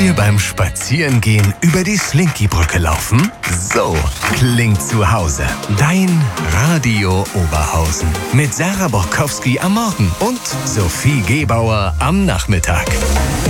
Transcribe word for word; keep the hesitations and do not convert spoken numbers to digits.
wir beim Spazierengehen über die Slinky-Brücke laufen? So klingt zu Hause. Dein Radio Oberhausen. Mit Sarah Borkowski am Morgen und Sophie Gebauer am Nachmittag.